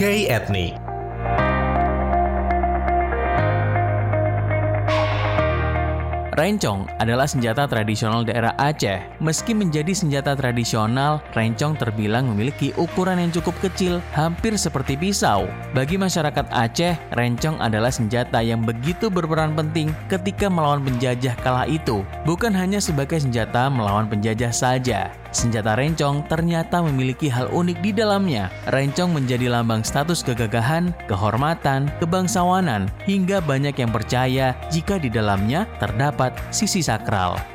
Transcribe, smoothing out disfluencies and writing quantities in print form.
K-Ethnic. Rencong adalah senjata tradisional daerah Aceh. Meski menjadi senjata tradisional, rencong terbilang memiliki ukuran yang cukup kecil, hampir seperti pisau. Bagi masyarakat Aceh, rencong adalah senjata yang begitu berperan penting ketika melawan penjajah kala itu. Bukan hanya sebagai senjata melawan penjajah saja. Senjata rencong ternyata memiliki hal unik di dalamnya. Rencong menjadi lambang status kegagahan, kehormatan, kebangsawanan, hingga banyak yang percaya jika di dalamnya terdapat sisi sakral.